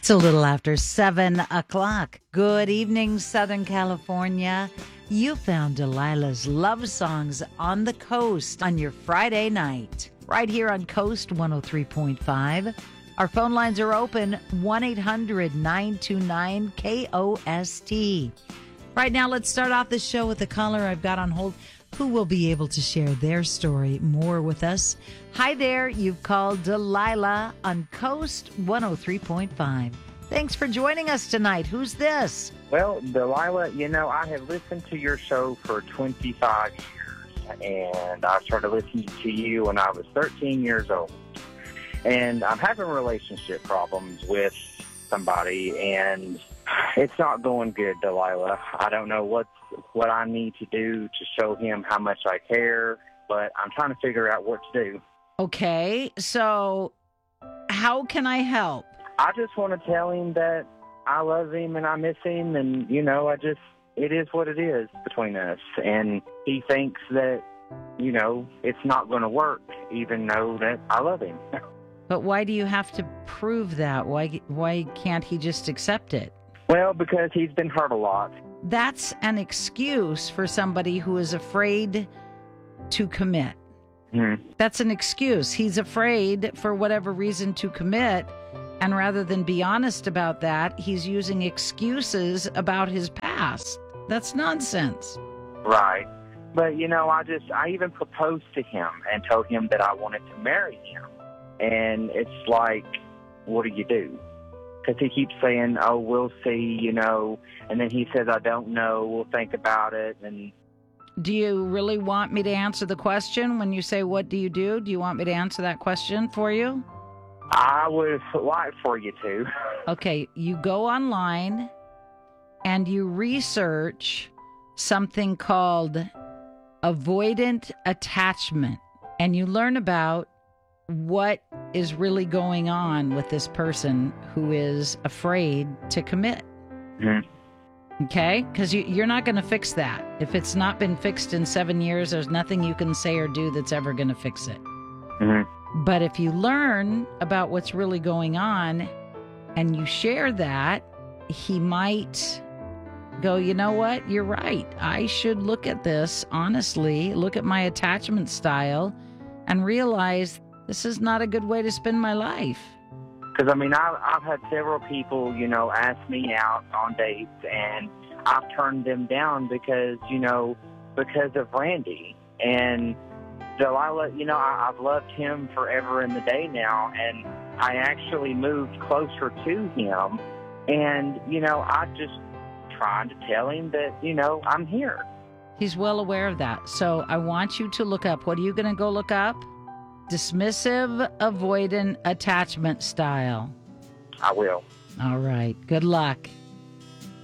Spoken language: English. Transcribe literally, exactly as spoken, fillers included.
It's a little after seven o'clock. Good evening, Southern California. You found Delilah's Love Songs on the Coast on your Friday night, right here on Coast one oh three point five. Our phone lines are open, one eight hundred nine two nine K O S T. Right now, let's start off the show with a caller I've got on hold who will be able to share their story more with us. Hi there, you've called Delilah on Coast one oh three point five. Thanks for joining us tonight. Who's this? Well, Delilah, you know, I have listened to your show for twenty-five years, and I started listening to you when I was thirteen years old. And I'm having relationship problems with somebody, and it's not going good, Delilah. I don't know what's, what I need to do to show him how much I care, but I'm trying to figure out what to do. Okay, so how can I help? I just want to tell him that I love him and I miss him, and, you know, I just, it is what it is between us. And he thinks that, you know, it's not going to work, even though that I love him. But why do you have to prove that? Why why can't he just accept it? Well, because he's been hurt a lot. That's an excuse for somebody who is afraid to commit. Mm-hmm. That's an excuse. He's afraid for whatever reason to commit. And rather than be honest about that, he's using excuses about his past. That's nonsense. Right. But, you know, I just, I even proposed to him and told him that I wanted to marry him. And it's like, what do you do? Because he keeps saying, oh, we'll see, you know. And then he says, I don't know, we'll think about it. And do you really want me to answer the question when you say, what do you do? Do you want me to answer that question for you? I would like for you to. Okay, you go online and you research something called avoidant attachment, and you learn about what is really going on with this person who is afraid to commit. Mm-hmm. Okay? Because you, you're not going to fix that. If it's not been fixed in seven years, there's nothing you can say or do that's ever going to fix it. Mm-hmm. But if you learn about what's really going on and you share that, he might go, you know what? You're right. I should look at this honestly, look at my attachment style, and realize this is not a good way to spend my life. Because, I mean, I've, I've had several people, you know, ask me out on dates, and I've turned them down because, you know, because of Randy. And Delilah, you know, I, I've loved him forever and the day now, and I actually moved closer to him. And, you know, I just trying to tell him that, you know, I'm here. He's well aware of that. So I want you to look up. What are you going to go look up? Dismissive avoidant attachment style. I will. All right. Good luck.